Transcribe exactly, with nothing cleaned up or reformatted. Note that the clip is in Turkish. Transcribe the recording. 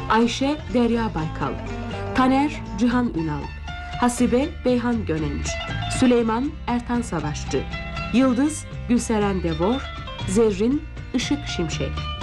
Ayşe Derya Baykal, Taner Cihan Ünal, Hasibe Beyhan Gönenç, Süleyman Ertan Savaşçı, Yıldız Gülseren Devor, Zerrin Işık Şimşek.